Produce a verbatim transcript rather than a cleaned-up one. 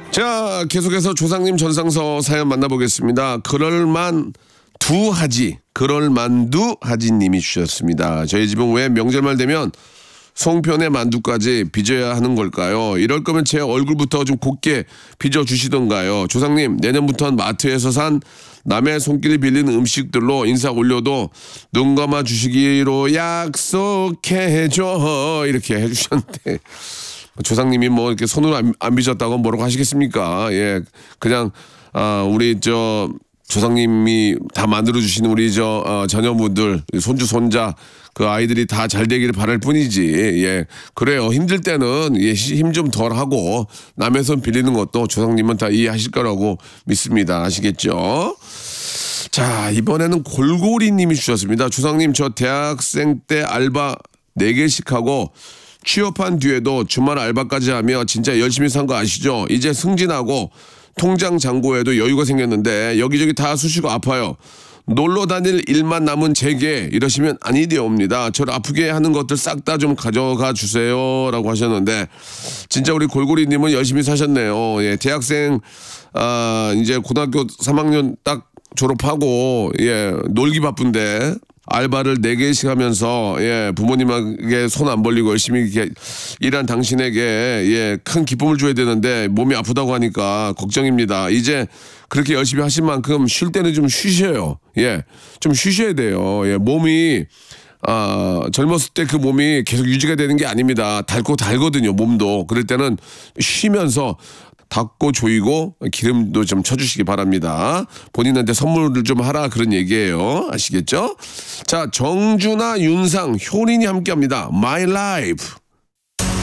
자, 계속해서 조상님 전상서 사연 만나보겠습니다. 그럴만 두 하지, 그럴만두 하지님이 주셨습니다. 저희 집은 왜 명절만 되면 송편에 만두까지 빚어야 하는 걸까요? 이럴 거면 제 얼굴부터 좀 곱게 빚어주시던가요? 조상님, 내년부터는 마트에서 산 남의 손길이 빌린 음식들로 인사 올려도 눈 감아 주시기로 약속해줘. 이렇게 해주셨는데. 조상님이 뭐 이렇게 손으로 안, 안 빚었다고 뭐라고 하시겠습니까? 예, 그냥 아 우리 저 조상님이 다 만들어 주시는 우리 저 어, 자녀분들 손주 손자 그 아이들이 다 잘 되기를 바랄 뿐이지. 예, 그래요. 힘들 때는 예, 힘 좀 덜 하고 남의 손 빌리는 것도 조상님은 다 이해하실 거라고 믿습니다. 아시겠죠? 자, 이번에는 골고리님이 주셨습니다. 조상님, 저 대학생 때 알바 네 개씩 하고 취업한 뒤에도 주말 알바까지 하며 진짜 열심히 산 거 아시죠? 이제 승진하고 통장 잔고에도 여유가 생겼는데 여기저기 다 쑤시고 아파요. 놀러 다닐 일만 남은 제게 이러시면 아니되옵니다. 저를 아프게 하는 것들 싹 다 좀 가져가 주세요라고 하셨는데 진짜 우리 골고리님은 열심히 사셨네요. 예, 대학생 아 이제 고등학교 삼 학년 딱 졸업하고 예 놀기 바쁜데 알바를 네 개씩 하면서 예 부모님에게 손 안 벌리고 열심히 이렇게 일한 당신에게 예 큰 기쁨을 줘야 되는데 몸이 아프다고 하니까 걱정입니다. 이제 그렇게 열심히 하신 만큼 쉴 때는 좀 쉬셔요. 예, 좀 쉬셔야 돼요. 예, 몸이 아 젊었을 때 그 몸이 계속 유지가 되는 게 아닙니다. 닳고 닳거든요. 몸도. 그럴 때는 쉬면서 닦고 조이고 기름도 좀 쳐주시기 바랍니다. 본인한테 선물을 좀 하라 그런 얘기예요. 아시겠죠? 자, 정준하, 윤상, 효린이 함께합니다. My Life.